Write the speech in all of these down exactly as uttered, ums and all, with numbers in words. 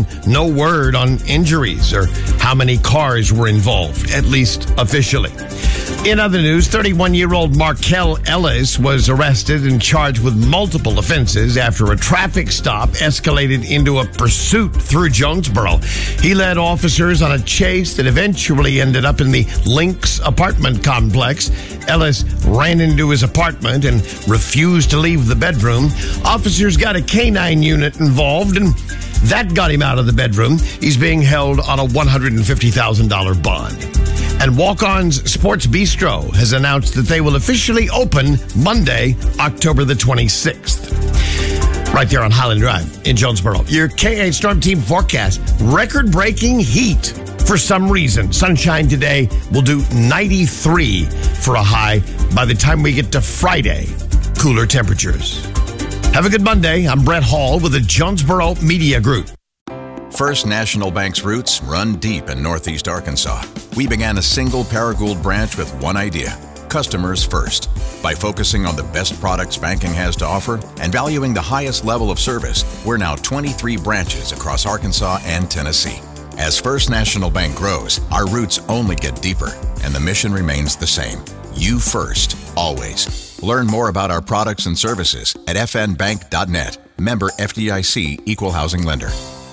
and no word on injuries or how many cars were involved, at least officially. In other news, thirty-one-year-old Markel Ellis was arrested and charged with multiple offenses after a traffic stop escalated into a pursuit through Jonesboro. He led officers on a chase that eventually ended up in the Lynx apartment complex. Ellis ran into his apartment and refused to leave the bedroom. Officers got a canine unit involved, and that got him out of the bedroom. He's being held on a one hundred fifty thousand dollars bond. And Walk-On's Sports Bistro has announced that they will officially open Monday, October the twenty-sixth. Right there on Highland Drive in Jonesboro. Your K eight Storm Team forecast. Record-breaking heat for some reason. Sunshine today will do ninety-three for a high. By the time we get to Friday, cooler temperatures. Have a good Monday. I'm Brett Hall with the Jonesboro Media Group. First National Bank's roots run deep in Northeast Arkansas. We began a single Paragould branch with one idea: customers first. By focusing on the best products banking has to offer and valuing the highest level of service, we're now twenty-three branches across Arkansas and Tennessee. As First National Bank grows, our roots only get deeper, and the mission remains the same: you first, always. Learn more about our products and services at f n bank dot net. Member F D I C, Equal Housing Lender.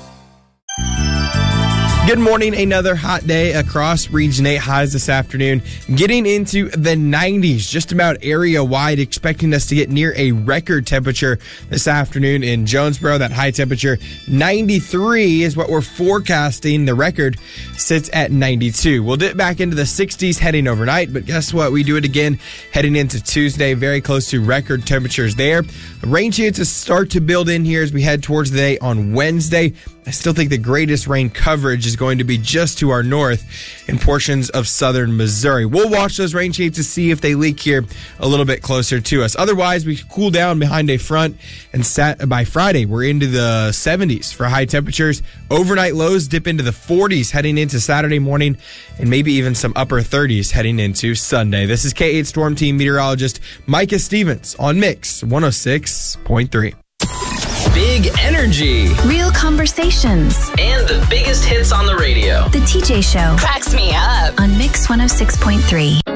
Good morning. Another hot day across Region eight highs this afternoon. Getting into the nineties, just about area-wide, expecting us to get near a record temperature this afternoon in Jonesboro. That high temperature, ninety-three, is what we're forecasting. The record sits at ninety-two. We'll dip back into the sixties heading overnight, but guess what? We do it again heading into Tuesday, very close to record temperatures there. Rain chances start to build in here as we head towards the day on Wednesday. I still think the greatest rain coverage is going to be just to our north in portions of southern Missouri. We'll watch those rain chances to see if they leak here a little bit closer to us. Otherwise, we cool down behind a front, and sat, by Friday, we're into the seventies for high temperatures. Overnight lows dip into the forties heading into Saturday morning, and maybe even some upper thirties heading into Sunday. This is K eight Storm Team meteorologist Micah Stevens on Mix one oh six point three. Big energy. Real conversations. And the biggest hits on the radio. The T J Show. Cracks me up. On Mix one oh six point three.